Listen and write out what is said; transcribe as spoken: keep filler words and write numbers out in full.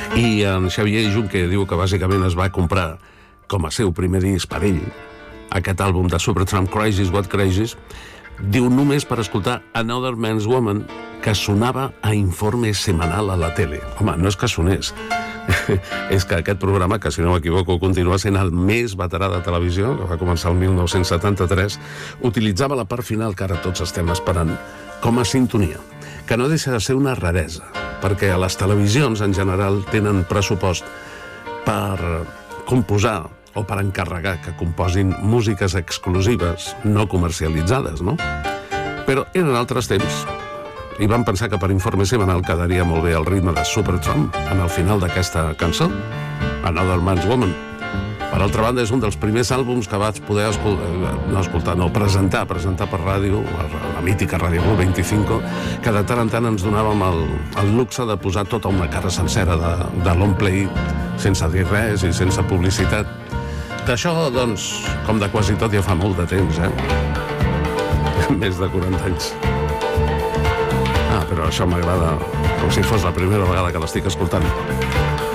I en Xavier Junquer diu que bàsicament es va comprar com a seu primer disc per ell aquest àlbum de Supertramp, Crisis, What Crisis, diu només per escoltar Another Man's Woman, que sonava a informe semanal a la tele. Home, no és que sonés, és que aquest programa, que si no m'equivoco continua sent el més veterà de televisió, que va començar el mil nou-cents setanta-tres, utilitzava la part final que ara tots estem esperant com a sintonia, que no deixa de ser una raresa, perquè a les televisions en general tenen pressupost per composar o per encarregar que composin músiques exclusives no comercialitzades, no? Però eren altres temps i van pensar que per informe semanal quedaria molt bé el ritme de Supertramp en el final d'aquesta cançó, Another Man's Woman. Per altra banda, és un dels primers àlbums que vaig poder escoltar, no escoltar, no, presentar, presentar per ràdio, la mítica Ràdio Club vint-i-cinc, que de tant en tant ens donàvem el, el luxe de posar tota una cara sencera de, de long play, sense dir res i sense publicitat. D'això, doncs, com de quasi tot ja fa molt de temps, eh? Més de quaranta anys. Ah, però això m'agrada com si fos la primera vegada que l'estic escoltant.